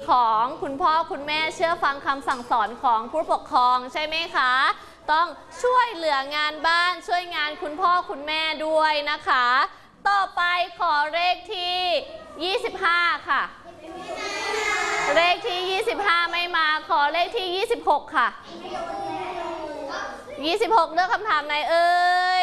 ของคุณพ่อคุณแม่เชื่อฟังคำสั่งสอนของผู้ปกครองใช่ไหมคะต้องช่วยเหลืองานบ้านช่วยงานคุณพ่อคุณแม่ด้วยนะคะต่อไปขอเลขที่25ค่ะเลขที่25ไม่มาขอเลขที่26ค่ะ26เลือกคำถามไหนเอ่ย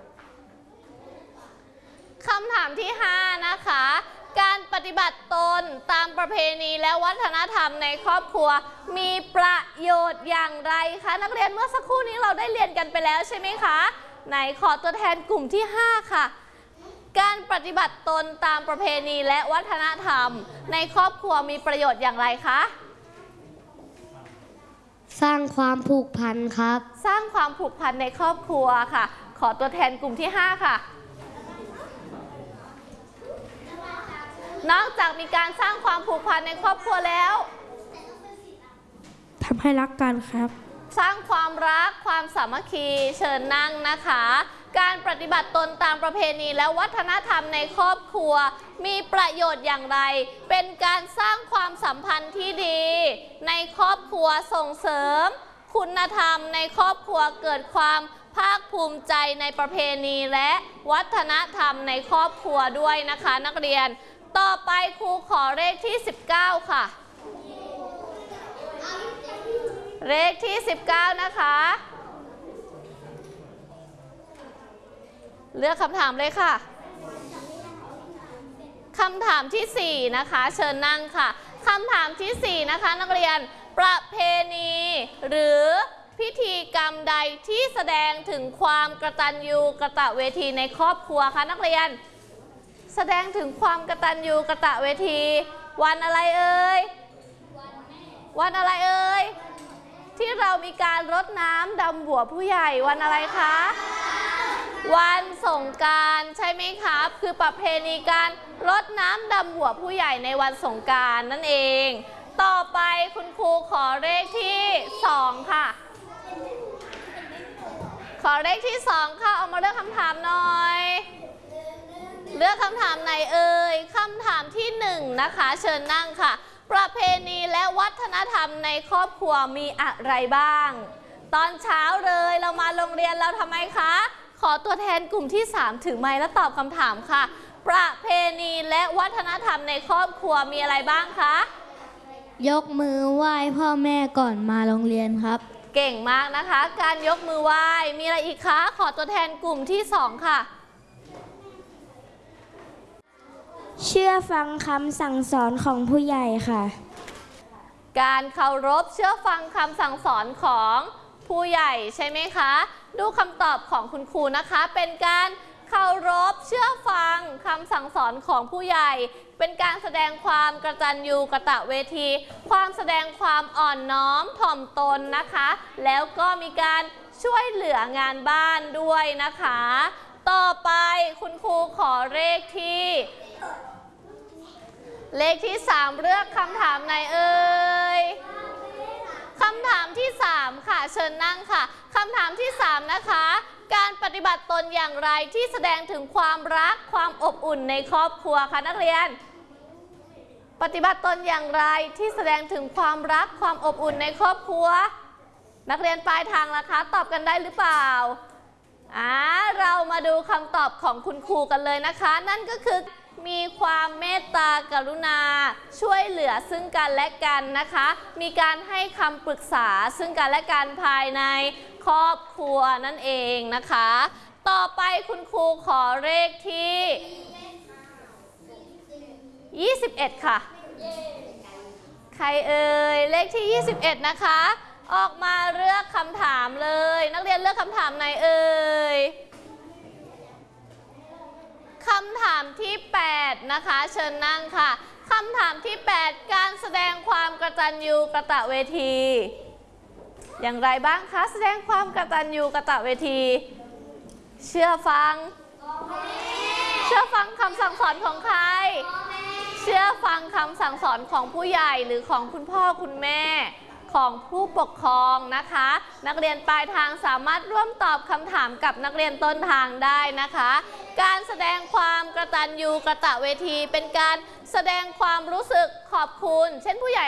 คำถามที่5นะคะการปฏิบัติตนตามประเพณีและวัฒนธรรมในครอบครัวมีประโยชน์อย่างไรคะนักเรียนเมื่อสักครู่นี้เราได้เรียนกันไปแล้วใช่ไหมคะไหนขอตัวแทนกลุ่มที่5ค่ะการปฏิบัติตนตามประเพณีและวัฒนธรรมในครอบครัวมีประโยชน์อย่างไรคะสร้างความผูกพันครับสร้างความผูกพันในครอบครัวค่ะขอตัวแทนกลุ่มที่5ค่ะนอกจากมีการสร้างความผูกพันในครอบครัวแล้วทำให้รักกันครับสร้างความรักความสามัคคีเชิญนั่งนะคะการปฏิบัติตนตามประเพณีและวัฒนธรรมในครอบครัวมีประโยชน์อย่างไรเป็นการสร้างความสัมพันธ์ที่ดีในครอบครัวส่งเสริมคุณธรรมในครอบครัวเกิดความภาคภูมิใจในประเพณีและวัฒนธรรมในครอบครัวด้วยนะคะนักเรียนต่อไปครูขอเลขที่19ค่ะเลขที่19นะคะเลือกคำถามเลยค่ะคำถามที่4นะคะเชิญนั่งค่ะคำถามที่4นะคะนักเรียนประเพณีหรือพิธีกรรมใดที่แสดงถึงความกตัญญูกตเวทีในครอบครัวคะนักเรียนแสดงถึงความกตัญญูกตเวทีวันอะไรเอ่ยวันอะไรเอ่ยที่เรามีการรดน้ำดำหัวผู้ใหญ่วันอะไรคะวันสงกรานต์ใช่ไหมครับคือประเพณีการรดน้ำดำหัวผู้ใหญ่ในวันสงกรานต์นั่นเองต่อไปคุณครูขอเลขที่2ค่ะขอเลขที่2ค่ะเอามาเลือกคำถามหน่อยเลือกคำถามไหนเอ่ยคำถามที่1นะคะเชิญนั่งค่ะประเพณีและวัฒนธรรมในครอบครัวมีอะไรบ้างตอนเช้าเลยเรามาโรงเรียนเราทำไมคะขอตัวแทนกลุ่มที่3ถือไมค์และตอบคำถามค่ะประเพณีและวัฒนธรรมในครอบครัวมีอะไรบ้างคะยกมือไหว้พ่อแม่ก่อนมาโรงเรียนครับเก่งมากนะคะการยกมือไหว้มีอะไรอีกคะขอตัวแทนกลุ่มที่2ค่ะเชื่อฟังคำสั่งสอนของผู้ใหญ่ค่ะการเคารพเชื่อฟังคำสั่งสอนของผู้ใหญ่ใช่ไหมคะดูคำตอบของคุณครูนะคะเป็นการเคารพเชื่อฟังคำสั่งสอนของผู้ใหญ่เป็นการแสดงความกตัญญูกตเวทีความแสดงความอ่อนน้อมถ่อมตนนะคะแล้วก็มีการช่วยเหลืองานบ้านด้วยนะคะต่อไปคุณครูขอเลขที่3เลือกคำถามไหนเอ่ยคำถามที่3ค่ะเชิญนั่งค่ะคำถามที่3นะคะการปฏิบัติตนอย่างไรที่แสดงถึงความรักความอบอุ่นในครอบครัวคะนักเรียนปฏิบัติตนอย่างไรที่แสดงถึงความรักความอบอุ่นในครอบครัวนักเรียนปลายทางล่ะคะตอบกันได้หรือเปล่าเรามาดูคำตอบของคุณครูกันเลยนะคะนั่นก็คือมีความเมตตากรุณาช่วยเหลือซึ่งกันและกันนะคะมีการให้คำปรึกษาซึ่งกันและกันภายในครอบครัวนั่นเองนะคะต่อไปคุณครูขอเลขที่21ค่ะใครเอ่ยเลขที่21นะคะออกมาเลือกคำถามเลยนักเรียนเลือกคำถามไหนเอ่ยคำถามที่8นะคะเชิญนั่งค่ะคำถามที่8การแสดงความกตัญญูกตเวทีอย่างไรบ้างคะแสดงความกตัญญูกตเวทีเชื่อฟังคำสั่งสอนของใครเชื่อฟังคำสั่งสอนของผู้ใหญ่หรือของคุณพ่อคุณแม่ของผู้ปกครองนะคะนักเรียนปลายทางสามารถร่วมตอบคำถามกับนักเรียนต้นทางได้นะคะการแสดงความกตัญญูกตเวทีเป็นการแสดงความรู้สึกขอบคุณเช่นผู้ใหญ่